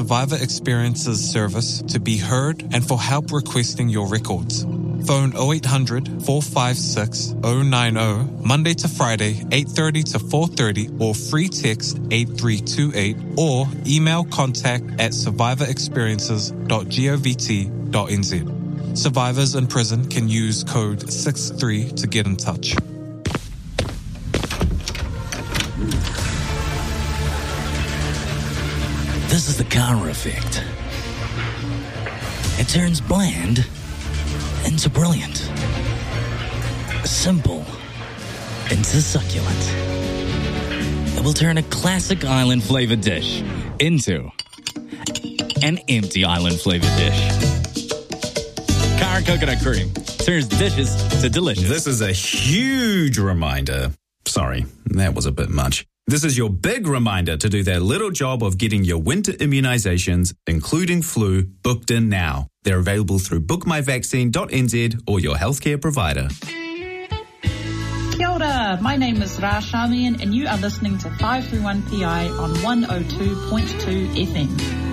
Survivor Experiences service to be heard and for help requesting your records. Phone 0800 456 090 Monday to Friday 8:30 to 4:30 or free text 8328 or email contact@survivorexperiences.govt.nz. Survivors in prison can use code 63 to get in touch. This is the Kara effect. It turns bland into brilliant. Simple into succulent. It will turn a classic island-flavored dish into an empty island-flavored dish. Kara Coconut Cream turns dishes to delicious. This is a huge reminder. Sorry, that was a bit much. This is your big reminder to do that little job of getting your winter immunizations, including flu, booked in now. They're available through bookmyvaccine.nz or your healthcare provider. Kia ora, my name is Ra Shamian and you are listening to 531PI on 102.2 FM.